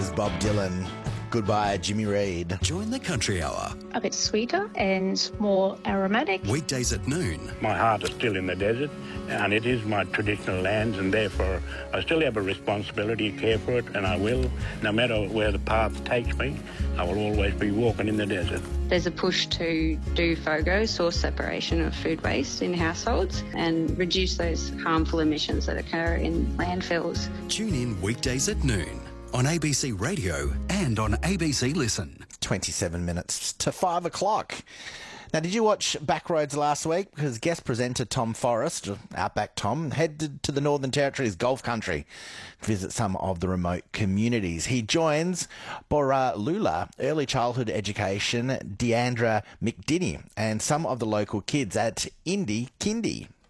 is Bob Dylan. Goodbye, Jimmy Reid. Join the Country Hour. A bit sweeter and more aromatic. Weekdays at noon. My heart is still in the desert, and it is my traditional lands, and therefore I still have a responsibility to care for it, and I will. No matter where the path takes me, I will always be walking in the desert. There's a push to do FOGO, source separation of food waste in households, and reduce those harmful emissions that occur in landfills. Tune in weekdays at noon on ABC Radio and on ABC Listen. 27 minutes to 5 o'clock. Now, did you watch Backroads last week? Because guest presenter Tom Forrest, Outback Tom, headed to the Northern Territory's Gulf Country to visit some of the remote communities. He joins Borroloola Early Childhood Education, Deandra McDinney, and some of the local kids at Indy Kindy.